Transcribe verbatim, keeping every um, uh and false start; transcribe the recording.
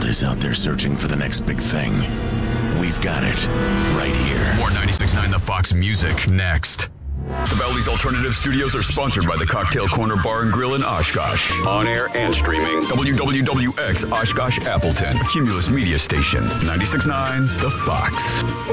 is out there searching for the next big thing. We've got it right here. More ninety-six point nine The Fox Music next. The Bally's Alternative Studios are sponsored by the Cocktail Corner Bar and Grill in Oshkosh. On air and streaming. W W W X Oshkosh Appleton. A Cumulus Media Station. ninety-six point nine The Fox.